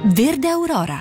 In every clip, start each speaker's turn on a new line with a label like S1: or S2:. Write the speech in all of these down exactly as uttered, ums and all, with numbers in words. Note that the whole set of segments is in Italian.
S1: Verde Aurora.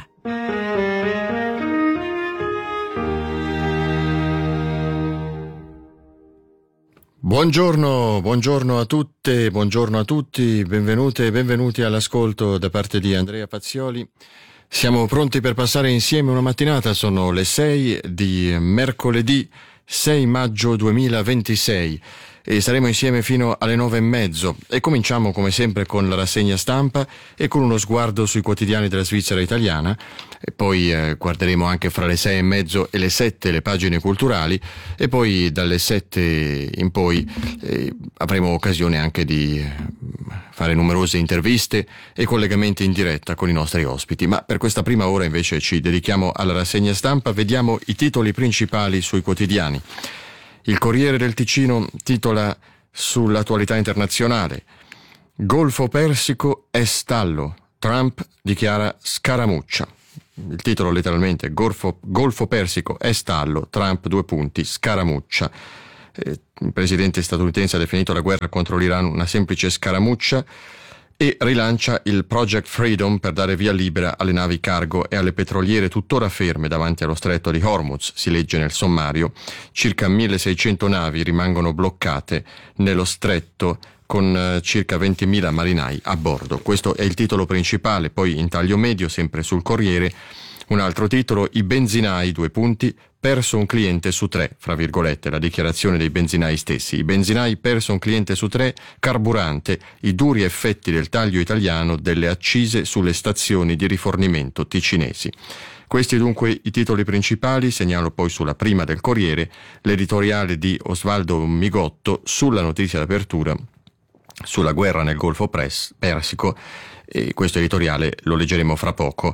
S2: Buongiorno, buongiorno a tutte, buongiorno a tutti, benvenute e benvenuti all'ascolto da parte di Andrea Pazzioli. Siamo pronti per passare insieme una mattinata, sono le sei di mercoledì sei maggio duemilaventisei e saremo insieme fino alle nove e mezzo e cominciamo come sempre con la rassegna stampa e con uno sguardo sui quotidiani della Svizzera italiana e poi eh, guarderemo anche fra le sei e mezzo e le sette le pagine culturali e poi dalle sette in poi eh, avremo occasione anche di fare numerose interviste e collegamenti in diretta con i nostri ospiti, ma per questa prima ora invece ci dedichiamo alla rassegna stampa. Vediamo i titoli principali sui quotidiani. Il Corriere del Ticino titola sull'attualità internazionale: Golfo Persico è stallo, Trump dichiara scaramuccia. Il titolo letteralmente: Golfo, Golfo Persico è stallo, Trump due punti, scaramuccia. Eh, il presidente statunitense ha definito la guerra contro l'Iran una semplice scaramuccia e rilancia il Project Freedom per dare via libera alle navi cargo e alle petroliere tuttora ferme davanti allo stretto di Hormuz. Si legge nel sommario: circa milleseicento navi rimangono bloccate nello stretto con eh, circa ventimila marinai a bordo. Questo è il titolo principale. Poi in taglio medio, sempre sul Corriere, un altro titolo: i benzinai, due punti, perso un cliente su tre, fra virgolette, la dichiarazione dei benzinai stessi. I benzinai, perso un cliente su tre, carburante, i duri effetti del taglio italiano delle accise sulle stazioni di rifornimento ticinesi. Questi dunque i titoli principali. Segnalo poi sulla prima del Corriere l'editoriale di Osvaldo Migotto sulla notizia d'apertura sulla guerra nel Golfo Pres- Persico, e questo editoriale lo leggeremo fra poco.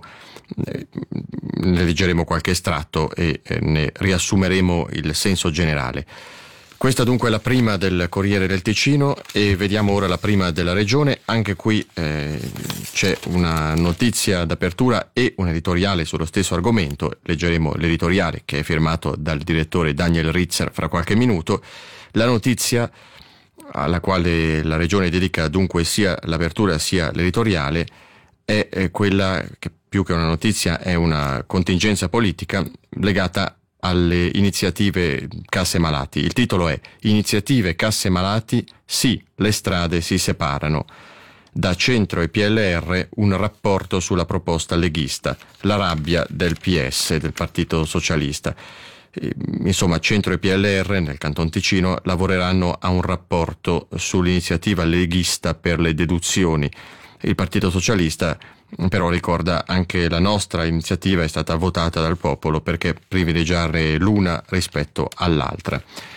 S2: Ne leggeremo qualche estratto e ne riassumeremo il senso generale. Questa dunque è la prima del Corriere del Ticino e vediamo ora la prima della regione. Anche qui eh, c'è una notizia d'apertura e un editoriale sullo stesso argomento. Leggeremo l'editoriale, che è firmato dal direttore Daniel Ritzer, fra qualche minuto. La notizia, alla quale la regione dedica dunque sia l'apertura sia l'editoriale, è, è quella che più che una notizia è una contingenza politica legata alle iniziative Casse Malati. Il titolo è: Iniziative Casse Malati, sì, le strade si separano. Da Centro e P L R un rapporto sulla proposta leghista, la rabbia del P S, del Partito Socialista. Insomma, Centro e P L R nel Canton Ticino lavoreranno a un rapporto sull'iniziativa leghista per le deduzioni. Il Partito Socialista però ricorda: anche la nostra iniziativa è stata votata dal popolo, perché privilegiare l'una rispetto all'altra.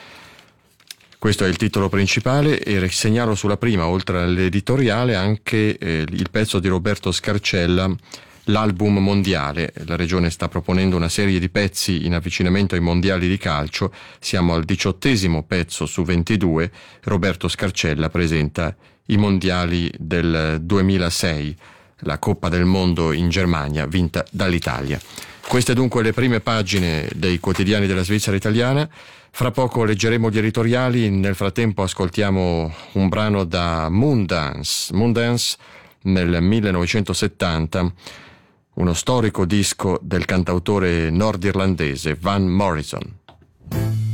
S2: Questo è il titolo principale e segnalo sulla prima, oltre all'editoriale, anche eh, il pezzo di Roberto Scarcella, l'album mondiale. La regione sta proponendo una serie di pezzi in avvicinamento ai mondiali di calcio. Siamo al diciottesimo pezzo su ventidue. Roberto Scarcella presenta i mondiali del duemilasei, la Coppa del Mondo in Germania vinta dall'Italia. Queste dunque le prime pagine dei quotidiani della Svizzera italiana. Fra poco leggeremo gli editoriali. Nel frattempo ascoltiamo un brano da Moondance. Moondance nel millenovecentosettanta, uno storico disco del cantautore nordirlandese Van Morrison.